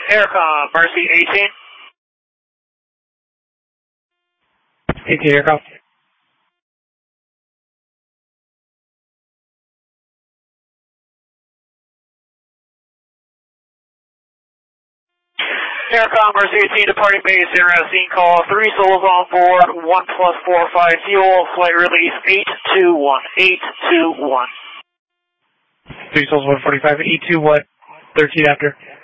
Aircom, Mercy 18. 18 Aircom. Aircom, Mercy 18, departing base, interesting call, 3 souls on board, 1 plus 45 fuel, flight release 821, 821. 3 souls, 145, E2 what? 13 after.